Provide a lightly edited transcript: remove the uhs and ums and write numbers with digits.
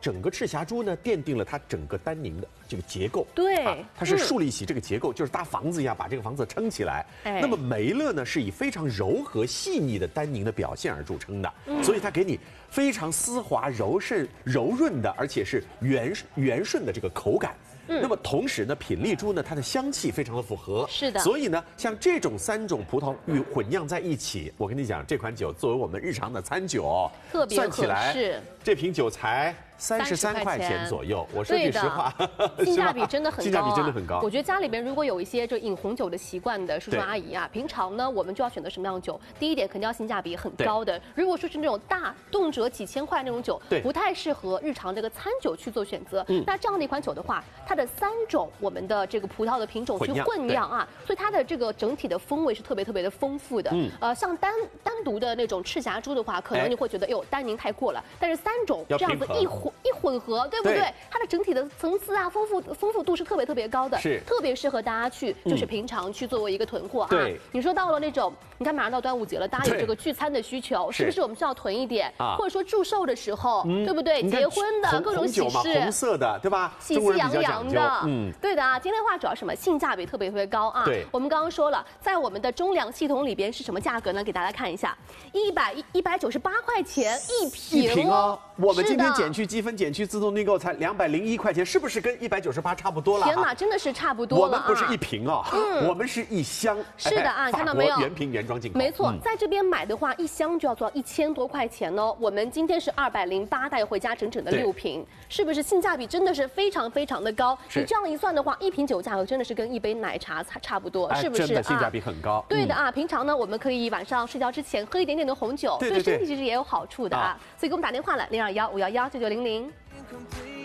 整个赤霞珠呢奠定了它整个丹宁的这个结构。 对， 它是树立起这个结构，就是搭房子一样把这个房子撑起来。那么梅乐呢是以非常柔和细腻的丹宁的表现而著称的，所以它给你非常丝滑、柔润的，而且是圆顺的这个口感。那么同时呢，品丽珠呢，它的香气非常的符合， 是的。 所以呢，像这种3种葡萄玉混酿在一起，我跟你讲，这款酒作为我们日常的餐酒， 特别算起来，这瓶酒才33块钱左右。我说句实话， 性价比真的很高， 性价比真的很高。 我觉得家里边如果有一些就饮红酒的习惯的叔叔阿姨啊，平常呢我们就要选择什么样的酒？第一点肯定要性价比很高的。如果说是那种大动辄几千块那种酒，不太适合日常这个餐酒去做选择。那这样的一款酒的话，它的3种我们的这个葡萄的品种去混酿啊，所以它的这个整体的风味是特别的丰富的。像单独的那种赤霞珠的话，可能你会觉得哟单宁太过了，但是3种这样子一混合，对不对？它的整体的层次啊，丰富度是特别高的，是特别适合大家去就是平常去作为一个囤货啊。你说到了那种，你看马上到端午节了，大家有这个聚餐的需求，是不是我们需要囤一点？或者说祝寿的时候，对不对？结婚的各种喜事， 红色的，对吧？ 喜气洋洋的，对的啊。今天的话主要什么？性价比特别高啊。对，我们刚刚说了，在我们的中粮系统里边是什么价格呢？给大家看一下，198块钱一瓶哦。 我们今天减去积分、减去自动订购才201块钱，是不是跟198差不多了？ 天哪，真的是差不多了。 我们不是一瓶啊，我们是一箱。 是的啊，看到没有？ 原瓶原装进口。 没错，在这边买的话，一箱就要做到1000多块钱哦。我们今天是208带回家整的6瓶，是不是性价比真的是非常的高？你这样一算的话，一瓶酒价格真的是跟一杯奶茶差不多，是不是？ 真的性价比很高。 对的啊，平常呢，我们可以晚上睡觉之前喝一点点的红酒，对身体其实也有好处的啊。所以给我们打电话了，0215119900。